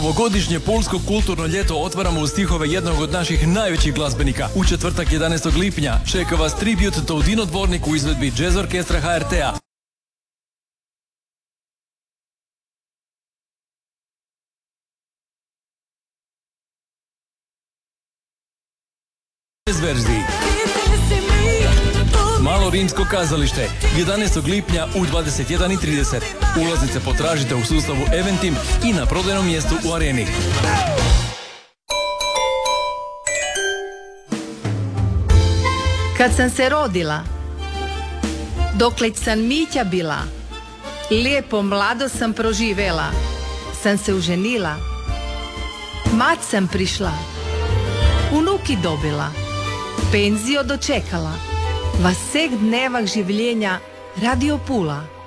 Ovogodišnje Pulsko kulturno ljeto otvaramo u stihove jednog od naših najvećih glazbenika. U četvrtak 11. lipnja čeka vas tribut Toudino Dvornik u izvedbi Jazz Orkestra HRT-a. Verziji. Malo rimsko kazalište 11. lipnja u 21:30. Ulaznice potražite u sustavu Eventim i na prodajnom mjestu u Areni. Kad sam se rodila, dokleć sam Mića bila, lijepo mlado sam proživela, sam se uženila, mat sam prišla, unuki dobila, penzio dočekala, vasek dnevah življenja Radio Pula.